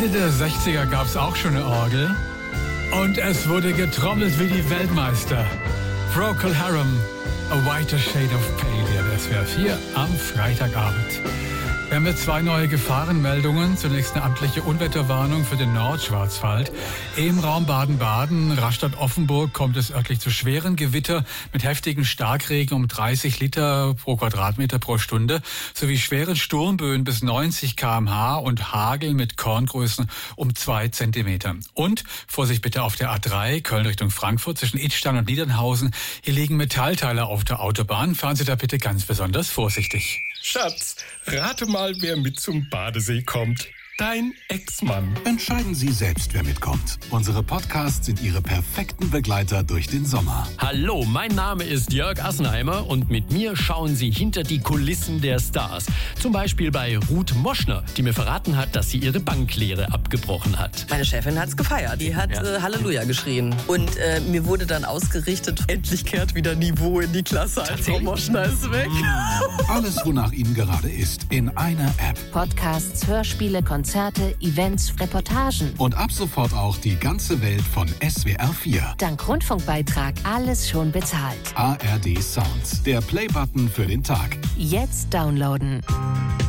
Ende der 60er gab es auch schon eine Orgel. Und es wurde getrommelt wie die Weltmeister. Procol Harum, A Whiter Shade of Pale, hier der SWR 4 am Freitagabend. Wir haben jetzt 2 neue Gefahrenmeldungen. Zunächst eine amtliche Unwetterwarnung für den Nordschwarzwald. Im Raum Baden-Baden, Rastatt-Offenburg, kommt es örtlich zu schweren Gewitter mit heftigen Starkregen um 30 Liter pro Quadratmeter pro Stunde sowie schweren Sturmböen bis 90 km/h und Hagel mit Korngrößen um 2 Zentimeter. Und Vorsicht bitte auf der A3, Köln Richtung Frankfurt zwischen Idstein und Niedernhausen. Hier liegen Metallteile auf der Autobahn. Fahren Sie da bitte ganz besonders vorsichtig. Schatz, rate mal, wer mit zum Badesee kommt. Dein Ex-Mann. Entscheiden Sie selbst, wer mitkommt. Unsere Podcasts sind Ihre perfekten Begleiter durch den Sommer. Hallo, mein Name ist Jörg Assenheimer und mit mir schauen Sie hinter die Kulissen der Stars. Zum Beispiel bei Ruth Moschner, die mir verraten hat, dass sie ihre Banklehre abgebrochen hat. Meine Chefin hat's gefeiert. Die hat Halleluja geschrien. Und mir wurde dann ausgerichtet, endlich kehrt wieder Niveau in die Klasse. Frau Moschner ist weg. Alles, wonach Ihnen gerade ist, in einer App. Podcasts, Hörspiele, Konzerte, Events, Reportagen. Und ab sofort auch die ganze Welt von SWR 4. Dank Rundfunkbeitrag alles schon bezahlt. ARD Sounds, der Play-Button für den Tag. Jetzt downloaden.